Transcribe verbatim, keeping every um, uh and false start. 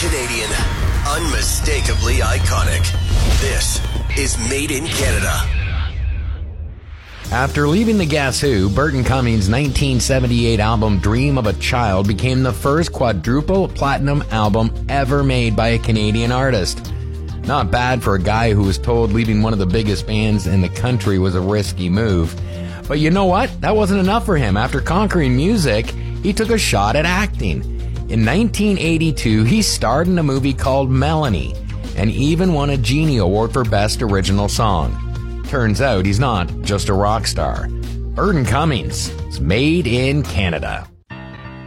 Canadian. Unmistakably iconic. This is Made in Canada. After leaving the Guess Who, Burton Cummings' nineteen seventy-eight album Dream of a Child became the first quadruple platinum album ever made by a Canadian artist. Not bad for a guy who was told leaving one of the biggest bands in the country was a risky move. But you know what? That wasn't enough for him. After conquering music, he took a shot at acting. In nineteen eighty-two, he starred in a movie called Melanie and even won a Genie Award for Best Original Song. Turns out he's not just a rock star. Burton Cummings is Made in Canada.